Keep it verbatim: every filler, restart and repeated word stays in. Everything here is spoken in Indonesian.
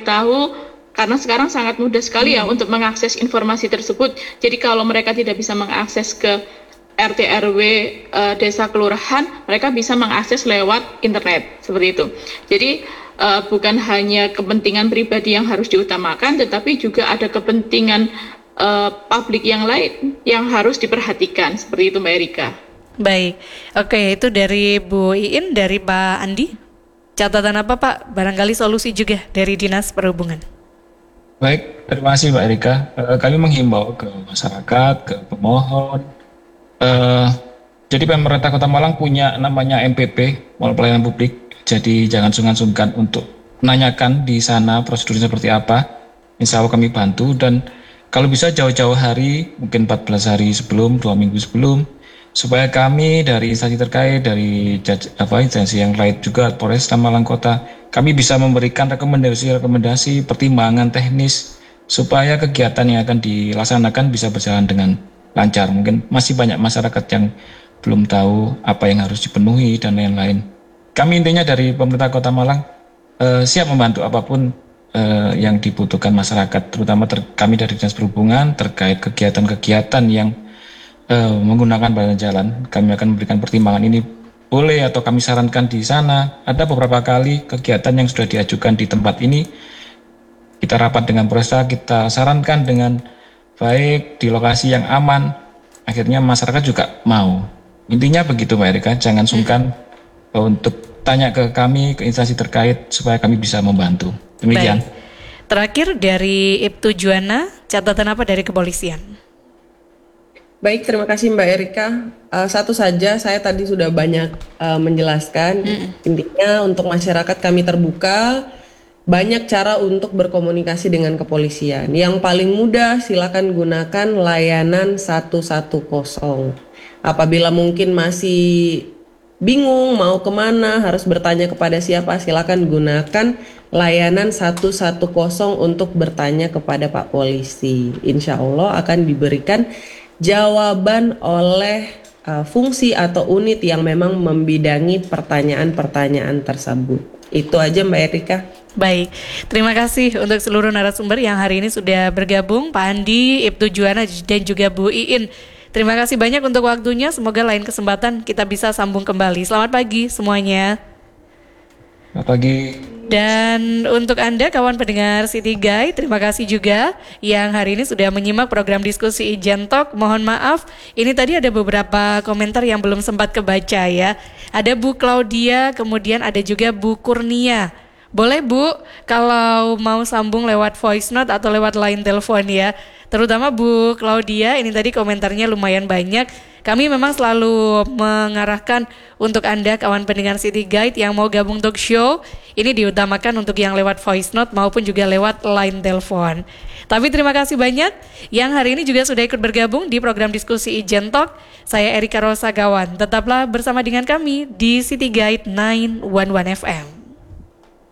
memberitahu, karena sekarang sangat mudah sekali ya untuk mengakses informasi tersebut. Jadi kalau mereka tidak bisa mengakses ke R T R W uh, desa kelurahan, mereka bisa mengakses lewat internet seperti itu. Jadi uh, bukan hanya kepentingan pribadi yang harus diutamakan, tetapi juga ada kepentingan uh, publik yang lain yang harus diperhatikan seperti itu, Mbak Erika. Baik, oke, itu dari Bu Iin. Dari Pak Andi, catatan apa Pak? Barangkali solusi juga dari Dinas Perhubungan. Baik, terima kasih Mbak Erika. Uh, kami menghimbau ke masyarakat, ke pemohon. Uh, jadi pemerintah Kota Malang punya namanya M P P, Mall Pelayanan Publik. Jadi jangan sungkan-sungkan untuk menanyakan di sana prosedurnya seperti apa. Insya Allah kami bantu, dan kalau bisa jauh-jauh hari, mungkin empat belas hari sebelum, dua minggu sebelum, supaya kami dari instansi terkait, dari apa instansi yang lain juga, Polres Malang Kota, kami bisa memberikan rekomendasi-rekomendasi pertimbangan teknis supaya kegiatan yang akan dilaksanakan bisa berjalan dengan lancar. Mungkin masih banyak masyarakat yang belum tahu apa yang harus dipenuhi dan lain-lain. Kami intinya dari pemerintah Kota Malang eh, siap membantu apapun eh, yang dibutuhkan masyarakat, terutama ter- kami dari Dinas Perhubungan terkait kegiatan-kegiatan yang Uh, menggunakan badan jalan. Kami akan memberikan pertimbangan ini boleh atau kami sarankan di sana. Ada beberapa kali kegiatan yang sudah diajukan di tempat ini, kita rapat dengan Polresta, kita sarankan dengan baik di lokasi yang aman, akhirnya masyarakat juga mau. Intinya begitu Mbak Erika, jangan sungkan hmm. untuk tanya ke kami, ke instansi terkait supaya kami bisa membantu. Demikian. Baik. Terakhir dari Ibtu Juwana, catatan apa dari kepolisian? Baik, terima kasih Mbak Erika. Uh, satu saja, saya tadi sudah banyak uh, menjelaskan. Mm. Intinya untuk masyarakat kami terbuka, banyak cara untuk berkomunikasi dengan kepolisian. Yang paling mudah, silakan gunakan layanan satu satu nol. Apabila mungkin masih bingung mau kemana, harus bertanya kepada siapa, silakan gunakan layanan satu satu nol untuk bertanya kepada Pak Polisi. Insya Allah akan diberikan jawaban oleh uh, fungsi atau unit yang memang membidangi pertanyaan-pertanyaan tersebut. Itu aja Mbak Erika. Baik, terima kasih untuk seluruh narasumber yang hari ini sudah bergabung, Pak Andi, Ibtu Juwana, dan juga Bu Iin. Terima kasih banyak untuk waktunya, semoga lain kesempatan kita bisa sambung kembali. Selamat pagi semuanya. Selamat pagi. Dan untuk Anda kawan pendengar City Guide, terima kasih juga yang hari ini sudah menyimak program diskusi Ijen Talk. Mohon maaf, ini tadi ada beberapa komentar yang belum sempat kebaca ya. Ada Bu Claudia, kemudian ada juga Bu Kurnia. Boleh Bu, kalau mau sambung lewat voice note atau lewat line telepon ya. Terutama Bu Claudia, ini tadi komentarnya lumayan banyak. Kami memang selalu mengarahkan untuk Anda kawan pendengar City Guide yang mau gabung talk show, ini diutamakan untuk yang lewat voice note maupun juga lewat line telepon. Tapi terima kasih banyak yang hari ini juga sudah ikut bergabung di program diskusi Ijen Talk. Saya Erika Rosagawan, tetaplah bersama dengan kami di City Guide sembilan satu satu F M.